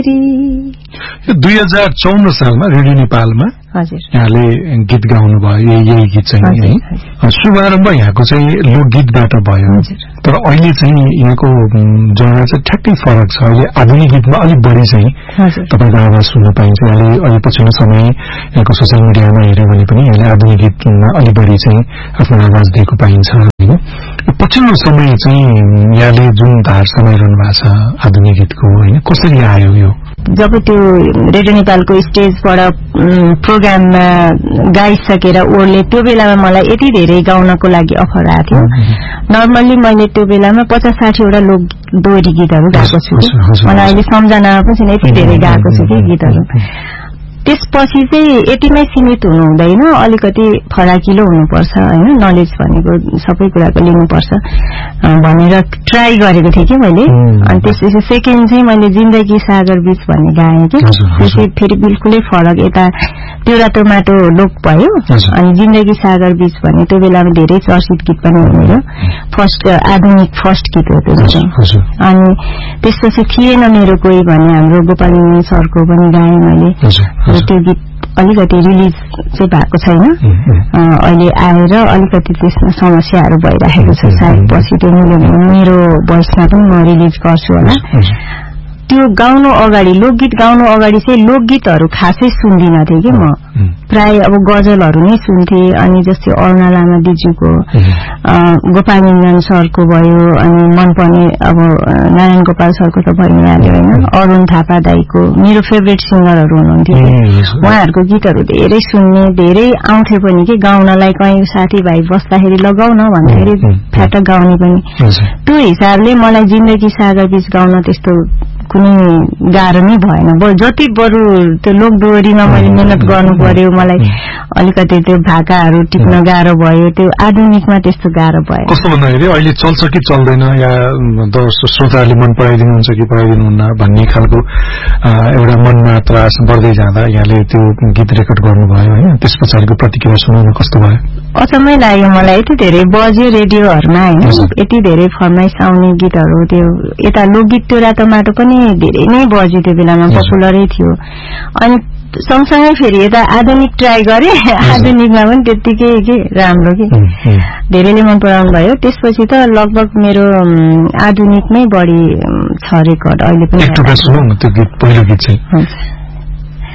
2054 सालमा रेडियो नेपालमा यहाँले गीत गाउनु भयो यही गीत चाहिँ है शुभारम्भ यहाँको चाहिँ लोकगीतबाट भयो तर अहिले चाहिँ यहाँको जरा चाहिँ ठ्याक्कै फरक छ अहिले आधुनिक गीतमा अलिक बढी चाहिँ तपाईको आवाज सुन्न पाइन्छ अहिले पछिल्लो समय यहाँको सोशल मिडियामा हेर्यो भने पनि यहाँले आधुनिक गीतमा अलि बढी चाहिँ आफ्नो आवाज दिएको पाइन्छ हैन पछिल्लो समय चाहिँ यहाँले जुन धार समाइरहनु भएको छ आधुनिक गीतको हैन कसरी आयो यो जब त्यो रेडियो नेपालको स्टेजबाट प्रोग्राममा गाइसकेर ओरले त्यो बेलामा मलाई यति धेरै गाउनको लागि अफर आएको थियो नर्मली मैले त्यो बेलामा 50-60 वटा लोक दोहोरी गीतहरू गाएको छु मलाई अहिले सम्झनामा पनि छैन यति धेरै गाएको छु कि गीतहरू त्यसपछि चाहिँ यतिमै सीमित हुनु हुँदैन अलिकति फराकिलो हुनुपर्छ हैन नलेज भनेको सबै कुराको लिनुपर्छ भनेर ट्राई गरेको थिएँ कि मैले अनि त्यसपछि सेकेन्ड चाहिँ मैले जिन्दगी सागर बीच भन्ने गाएँ कि त्यसै फेरि बिल्कुलै फरक यता त्यो रातो माटो लोक भयो अनि जिन्दगी सागर बीच भन्ने त्यो बेलामा धेरै चर्चित गीत पनि हो मेरो फर्स्ट आधुनिक फर्स्ट गीत हो त्यो अनि त्यसपछि थिएन मेरो कोही भन्ने हाम्रो गोपाल सरको पनि गाएँ मैले त्यो गीत अलिकति रिलिज चाहिँ भएको छैन अहिले आएर अलिकति त्यसमा समस्याहरू भइरहेको छ सायद पछि त्यो मेरो भोइसमा पनि म रिलिज गर्छु होला त्यो गाउनु अगाडि लोकगीत गाउनु अगाडि चाहिँ लोकगीतहरू खासै सुन्दिन थिएँ कि म प्राय अब गजलहरू नै सुन्थे अनि जस्तै अरुणा लामा दिजुको गोपाल सरको भयो अनि मनपर्ने अब नारायण गोपाल सरको त भइ नै हाल्यो हैन अरुण थापा दाइको मेरो फेभरेट सिंगरहरू हुनुहुन्थ्यो उहाँहरूको गीतहरू धेरै सुन्ने धेरै आउँथे पनि कि गाउनलाई कहीँ साथीभाइ बस्दाखेरि लगाउन भन्दाखेरि फ्याटक गाउने पनि त्यो हिसाबले मलाई जिन्दगी सागर बीच गाउन त्यस्तो कुनै गाह्रो नै भएन जति बरु त्यो लोक दोहोरीमा मैले मेहनत गर्नु पर्यो मलाई अलिकति त्यो भाकाहरू टिप्न गाह्रो भयो त्यो आधुनिकमा त्यस्तो गाह्रो भयो कस्तो भन्दाखेरि अहिले चल्छ कि चल्दैन या श्रोताहरूले मन पराइदिनुहुन्छ कि पराइदिनुहुन्न भन्ने खालको एउटा मनमा त्रास बढ्दै जाँदा यहाँले त्यो गीत रेकर्ड गर्नुभयो हैन त्यस पछाडिको प्रतिक्रिया सुनाउन कस्तो भयो अचम्मै लाग्यो मलाई यति धेरै बज्यो रेडियोहरुमा हैन यति धेरै फरमाइस आउने गीतहरू त्यो यता लोकगीत त्यो रातो माटो पनि धेरै नै बज्यो त्यो बेलामा पपुलरै थियो अनि सँगसँगै फेरि यता आधुनिक ट्राई गरे आधुनिकमा पनि त्यतिकै के राम्रो के धेरैले मन पराउनु भयो त्यसपछि त लगभग मेरो आधुनिकमै बढी छ रेकर्ड अहिले पनि एक टुक्रा सुनौ न त्यो गीत पहिलो गीत चाहिँ